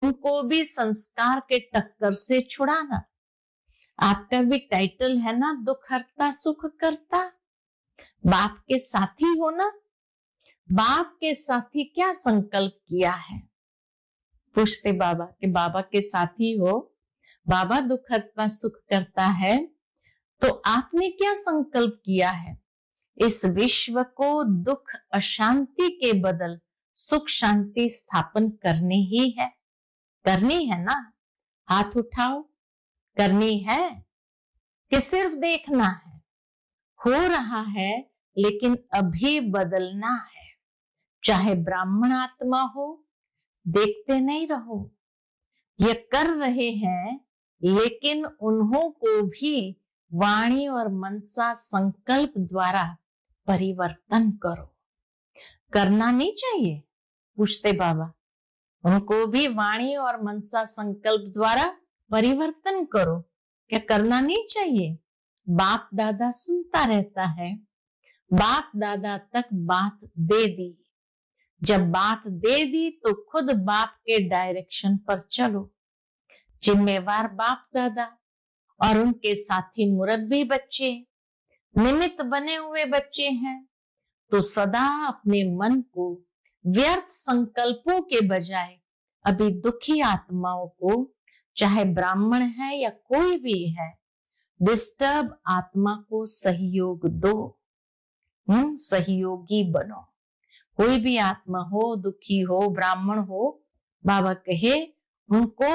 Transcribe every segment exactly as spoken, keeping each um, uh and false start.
उनको भी संस्कार के टक्कर से छुड़ाना। आपका भी टाइटल है ना, दुख हरता सुख करता। बाप के साथी हो ना, बाप के साथी क्या संकल्प किया है? पूछते बाबा कि बाबा के साथी हो, बाबा दुख हरता सुख करता है, तो आपने क्या संकल्प किया है? इस विश्व को दुख अशांति के बदल सुख शांति स्थापन करनी ही है। करनी है ना? हाथ उठाओ। करनी है कि सिर्फ देखना है? हो रहा है लेकिन अभी बदलना है। चाहे ब्राह्मण आत्मा हो, देखते नहीं रहो। ये कर रहे हैं लेकिन उन्हों को भी वाणी और मनसा संकल्प द्वारा परिवर्तन करो। करना नहीं चाहिए? पूछते बाबा। उनको भी वाणी और मनसा संकल्प द्वारा परिवर्तन करो। क्या करना नहीं चाहिए? बाप दादा सुनता रहता है। बाप दादा तक बात दे दी। जब बात दे दी तो खुद बाप के डायरेक्शन पर चलो। जिम्मेवार बाप दादा और उनके साथी मुरब्बी बच्चे, निमित्त बने हुए बच्चे हैं, तो सदा अपने मन को व्यर्थ संकल्पों के बजाय अभी दुखी आत्माओं को, चाहे ब्राह्मण है या कोई भी है, डिस्टर्ब आत्मा को सहयोग दो। हम्म सहयोगी बनो। कोई भी आत्मा हो, दुखी हो, ब्राह्मण हो, बाबा कहे उनको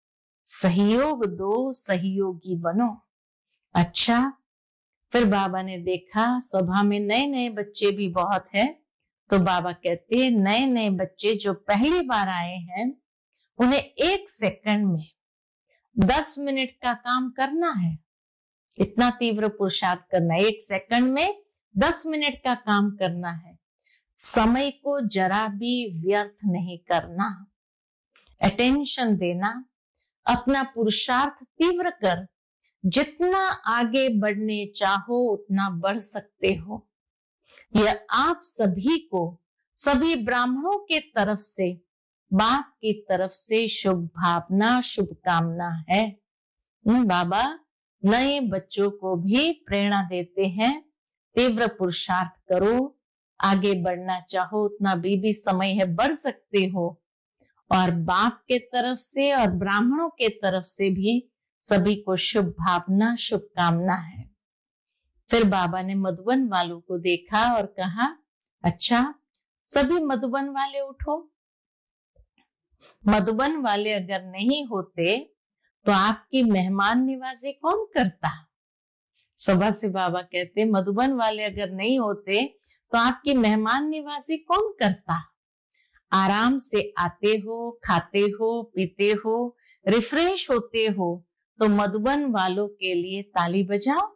सहयोग दो, सहयोगी बनो। अच्छा, फिर बाबा ने देखा सभा में नए नए बच्चे भी बहुत हैं, तो बाबा कहते हैं नए नए बच्चे जो पहली बार आए हैं, उन्हें एक सेकंड में दस मिनट का काम करना है। इतना तीव्र पुरुषार्थ करना है। एक सेकंड में दस मिनट का काम करना है। समय को जरा भी व्यर्थ नहीं करना। अटेंशन देना। अपना पुरुषार्थ तीव्र कर। जितना आगे बढ़ने चाहो उतना बढ़ सकते हो। यह आप सभी को, सभी ब्राह्मणों के तरफ से, बाप की तरफ से शुभ भावना, शुभकामना है। बाबा नए बच्चों को भी प्रेरणा देते हैं, तीव्र पुरुषार्थ करो। आगे बढ़ना चाहो उतना भी, भी समय है, बढ़ सकते हो। और बाप के तरफ से और ब्राह्मणों के तरफ से भी सभी को शुभ भावना, शुभकामना है। फिर बाबा ने मधुबन वालों को देखा और कहा, अच्छा सभी मधुबन वाले उठो। मधुबन वाले अगर नहीं होते तो आपकी मेहमान निवाजी कौन करता? सभा से बाबा कहते मधुबन वाले अगर नहीं होते तो आपकी मेहमान निवाजी कौन करता? आराम से आते हो, खाते हो, पीते हो, रिफ्रेश होते हो, तो मधुबन वालों के लिए ताली बजाओ।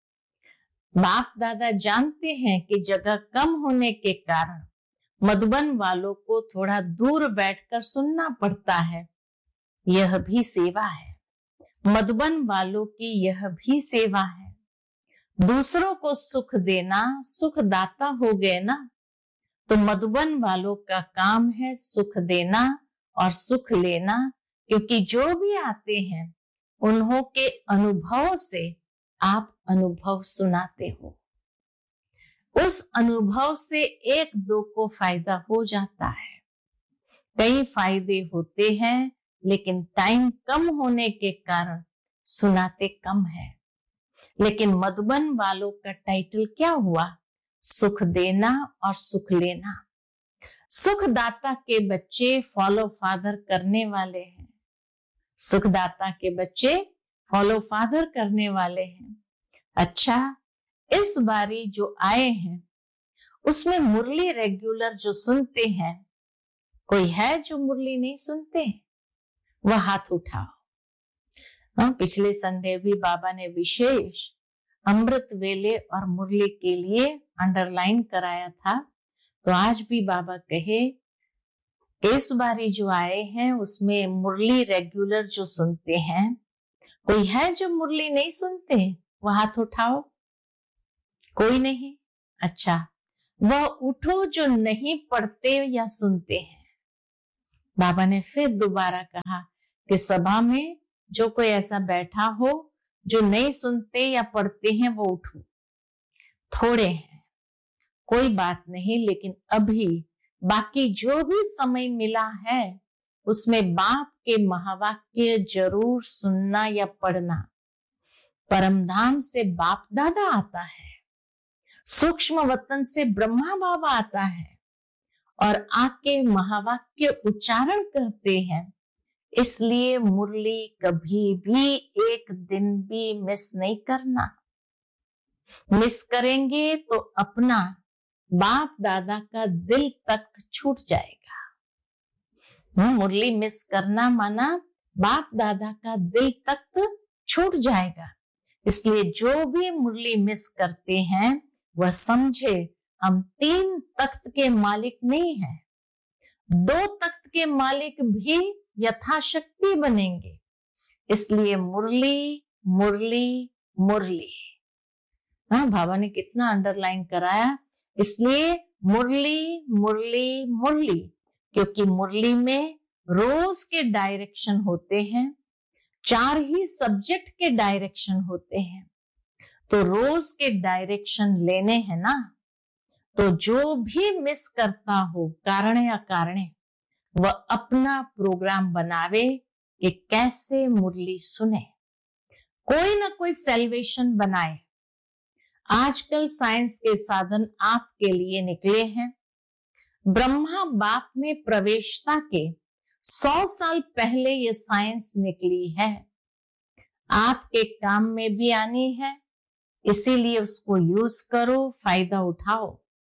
बाप दादा जानते हैं कि जगह कम होने के कारण मधुबन वालों को थोड़ा दूर बैठकर सुनना पड़ता है। यह भी सेवा है। मधुबन वालों की यह भी सेवा है। दूसरों को सुख देना, सुखदाता हो गए ना। तो मधुबन वालों का काम है सुख देना और सुख लेना, क्योंकि जो भी आते हैं उन्हों के अनुभव से आप अनुभव सुनाते हो। उस अनुभव से एक दो को फायदा हो जाता है। कई फायदे होते हैं लेकिन टाइम कम होने के कारण सुनाते कम है। लेकिन मधुबन वालों का टाइटल क्या हुआ? सुख देना और सुख लेना। सुखदाता के बच्चे फॉलो फादर करने वाले हैं। सुखदाता के बच्चे फॉलो फादर करने वाले हैं। अच्छा, इस बारी जो आए हैं उसमें मुरली रेगुलर जो सुनते हैं, कोई है जो मुरली नहीं सुनते? वह हाथ उठाओ। हाँ, पिछले संडे भी बाबा ने विशेष अमृत वेले और मुरली के लिए अंडरलाइन कराया था। तो आज भी बाबा कहे इस बारी जो आए हैं उसमें मुरली रेगुलर जो सुनते हैं, कोई है जो मुरली नहीं सुनते? वह हाथ उठाओ। कोई नहीं? अच्छा, वह उठो जो नहीं पढ़ते या सुनते हैं। बाबा ने फिर दोबारा कहा कि सभा में जो कोई ऐसा बैठा हो जो नहीं सुनते या पढ़ते हैं वो उठो। थोड़े हैं, कोई बात नहीं, लेकिन अभी बाकी जो भी समय मिला है उसमें बाप के महावाक्य जरूर सुनना या पढ़ना। परमधाम से बाप दादा आता है, सूक्ष्म वतन से ब्रह्मा बाबा आता है और आके महावाक्य उच्चारण करते हैं। इसलिए मुरली कभी भी एक दिन भी मिस नहीं करना। मिस करेंगे तो अपना बाप दादा का दिल तख्त छूट जाएगा। मुरली मिस करना माना बाप दादा का दिल तख्त छूट जाएगा। इसलिए जो भी मुरली मिस करते हैं वह समझे हम तीन तख्त के मालिक नहीं हैं, दो तख्त के मालिक भी यथाशक्ति बनेंगे। इसलिए मुरली मुरली मुरली। हाँ, बाबा ने कितना अंडरलाइन कराया। इसलिए मुरली मुरली मुरली, क्योंकि मुरली में रोज के डायरेक्शन होते हैं, चार ही सब्जेक्ट के डायरेक्शन होते हैं। तो रोज के डायरेक्शन लेने हैं ना, तो जो भी मिस करता हो कारण या कारणे वह अपना प्रोग्राम बनावे कि कैसे मुरली सुने, कोई ना कोई सेल्वेशन बनाए। आजकल साइंस के साधन आपके लिए निकले हैं। ब्रह्मा बाप में प्रवेशता के सौ साल पहले ये साइंस निकली है, आपके काम में भी आनी है। इसीलिए उसको यूज करो, फायदा उठाओ।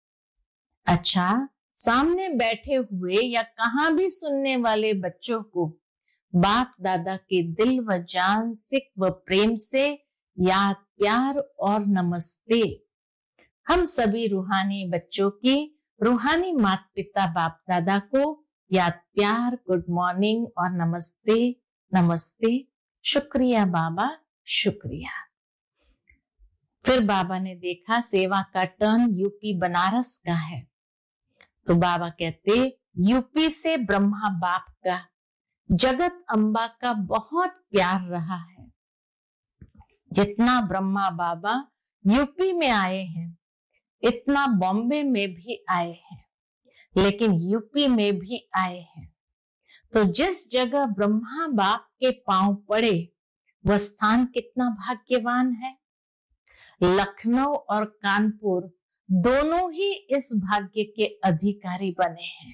अच्छा, सामने बैठे हुए या कहां भी सुनने वाले बच्चों को बाप दादा के दिल व जान, सिक व प्रेम से याद, प्यार और नमस्ते। हम सभी रूहानी बच्चों की रूहानी माता पिता बाप दादा को याद, प्यार, गुड मॉर्निंग और नमस्ते नमस्ते। शुक्रिया बाबा, शुक्रिया। फिर बाबा ने देखा सेवा का टर्न यूपी बनारस का है, तो बाबा कहते यूपी से ब्रह्मा बाप का, जगत अम्बा का बहुत प्यार रहा है। जितना ब्रह्मा बाबा यूपी में आए हैं इतना बॉम्बे में भी आए हैं, लेकिन यूपी में भी आए हैं। तो जिस जगह ब्रह्मा बाप के पांव पड़े वह स्थान कितना भाग्यवान है। लखनऊ और कानपुर दोनों ही इस भाग्य के अधिकारी बने हैं।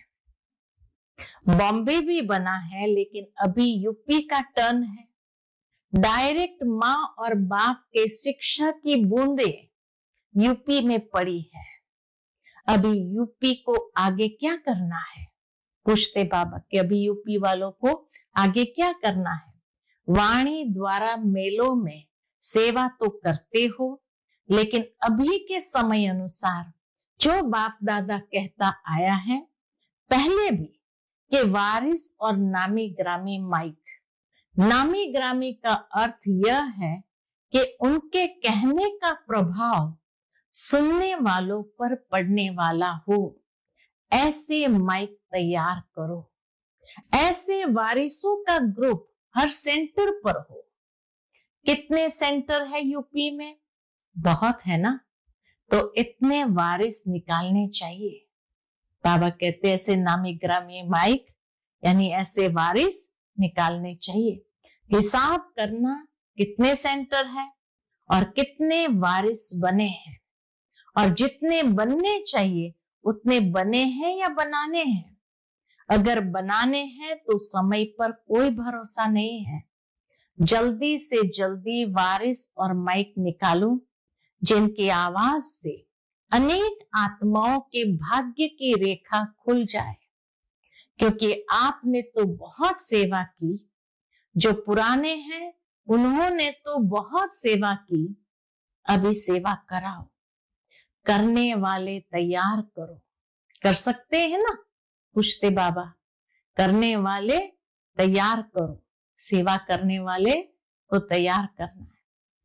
बॉम्बे भी बना है, लेकिन अभी यूपी का टर्न है। डायरेक्ट माँ और बाप के शिक्षा की बूंदे यूपी में पड़ी है। अभी यूपी को आगे क्या करना है, पूछते बाबा कि अभी यूपी वालों को आगे क्या करना है। वाणी द्वारा मेलों में सेवा तो करते हो, लेकिन अभी के समय अनुसार जो बाप दादा कहता आया है पहले भी कि वारिस और नामी ग्रामी माइक। नामी ग्रामी का अर्थ यह है कि उनके कहने का प्रभाव सुनने वालों पर पड़ने वाला हो। ऐसे माइक तैयार करो, ऐसे वारिसों का ग्रुप हर सेंटर पर हो। कितने सेंटर है यूपी में? बहुत है ना। तो इतने वारिस निकालने चाहिए। बाबा कहते ऐसे नामी ग्रामी माइक यानी ऐसे वारिस निकालने चाहिए। हिसाब करना कितने सेंटर है और कितने वारिस बने हैं, और जितने बनने चाहिए उतने बने हैं या बनाने हैं। अगर बनाने हैं तो समय पर कोई भरोसा नहीं है। जल्दी से जल्दी वारिस और माइक निकालो, जिनकी आवाज से अनेक आत्माओं के भाग्य की रेखा खुल जाए। क्योंकि आपने तो बहुत सेवा की, जो पुराने हैं उन्होंने तो बहुत सेवा की, अभी सेवा कराओ। करने वाले तैयार करो। कर सकते हैं ना, पूछते बाबा। करने वाले तैयार करो, सेवा करने वाले को तैयार करना है।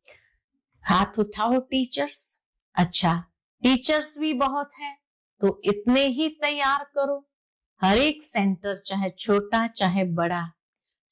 हाथ उठाओ टीचर्स। अच्छा, टीचर्स भी बहुत है तो इतने ही तैयार करो। हर एक सेंटर चाहे छोटा चाहे बड़ा